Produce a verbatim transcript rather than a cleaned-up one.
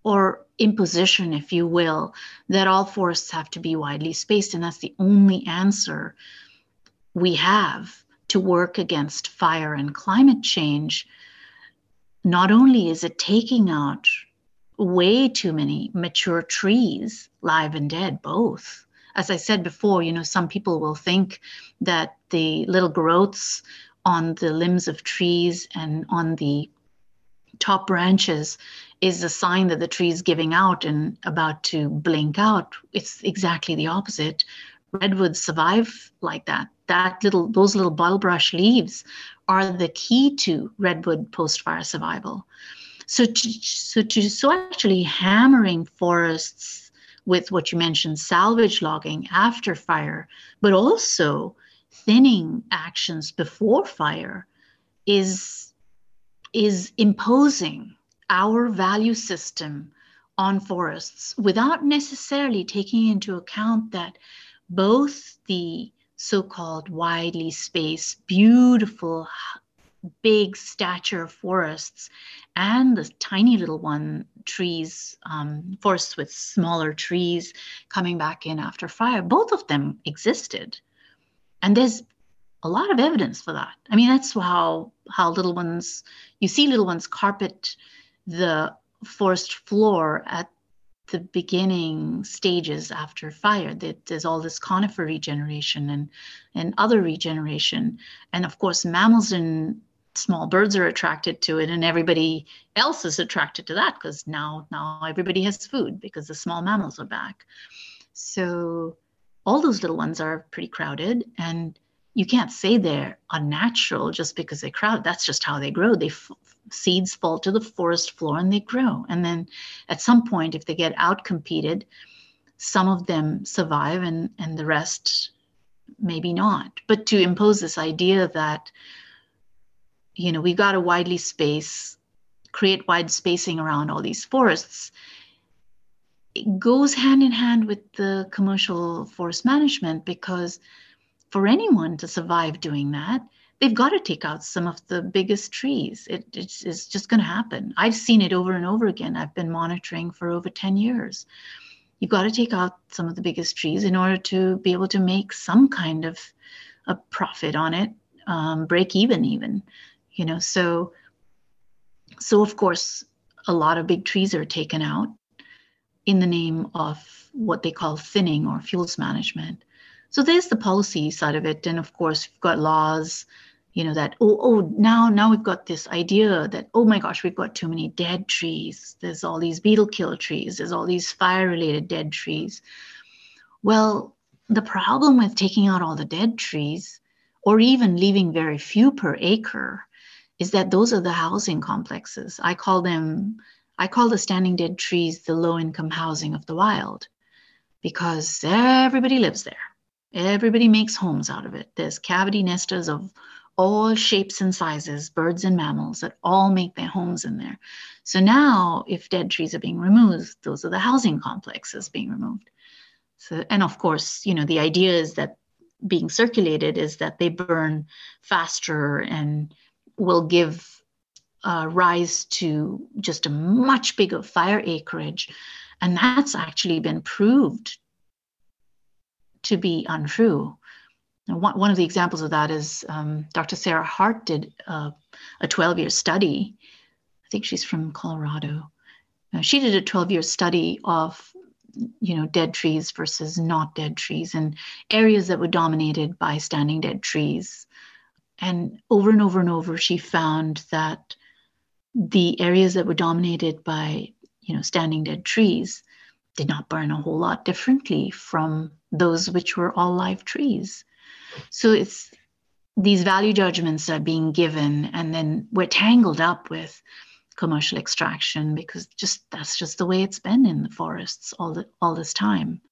or imposition, if you will, that all forests have to be widely spaced. And that's the only answer we have to work against fire and climate change. Not only is it taking out way too many mature trees, live and dead, both. As I said before, you know, some people will think that the little growths on the limbs of trees and on the top branches is a sign that the tree is giving out and about to blink out. It's exactly the opposite. Redwoods survive like that. That little, those little bulbrush leaves are the key to redwood post-fire survival. So, to, so, to, so actually hammering forests with what you mentioned, salvage logging after fire, but also thinning actions before fire is, is imposing our value system on forests without necessarily taking into account that both the so-called widely spaced, beautiful, big stature forests and the tiny little one trees, um, forests with smaller trees coming back in after fire, both of them existed. And there's a lot of evidence for that. I mean, that's how, how little ones, you see little ones carpet the forest floor at the beginning stages after fire. There's all this conifer regeneration and, and other regeneration. And of course, mammals and small birds are attracted to it, and everybody else is attracted to that because now, now everybody has food because the small mammals are back. So all those little ones are pretty crowded, and you can't say they're unnatural just because they're crowded. That's just how they grow. They f- seeds fall to the forest floor and they grow. And then at some point, if they get outcompeted, some of them survive and, and the rest maybe not. But to impose this idea that, you know, we've got to widely space, create wide spacing around all these forests, it goes hand in hand with the commercial forest management, because for anyone to survive doing that, they've got to take out some of the biggest trees. It, it's, it's just going to happen. I've seen it over and over again. I've been monitoring for over ten years. You've got to take out some of the biggest trees in order to be able to make some kind of a profit on it, um, break even even, you know. So, so of course, a lot of big trees are taken out in the name of what they call thinning or fuels management. So there's the policy side of it. And of course, we've got laws, you know, that, oh, oh, now, now we've got this idea that, oh my gosh, we've got too many dead trees. There's all these beetle kill trees. There's all these fire-related dead trees. Well, the problem with taking out all the dead trees, or even leaving very few per acre, is that those are the housing complexes. I call them, I call the standing dead trees the low-income housing of the wild, because everybody lives there. Everybody makes homes out of it. There's cavity nesters of all shapes and sizes, birds and mammals, that all make their homes in there. So now, if dead trees are being removed, those are the housing complexes being removed. So, and of course, you know, the idea is that being circulated is that they burn faster and will give uh, rise to just a much bigger fire acreage. And that's actually been proved to be untrue. And one, one of the examples of that is um, Doctor Sarah Hart did uh, a twelve-year study. I think she's from Colorado. Uh, she did a twelve-year study of, you know, dead trees versus not dead trees, and areas that were dominated by standing dead trees. And over and over and over, she found that the areas that were dominated by, you know, standing dead trees did not burn a whole lot differently from those which were all live trees. So it's these value judgments are being given, and then we're tangled up with commercial extraction because just that's just the way it's been in the forests all the, all this time.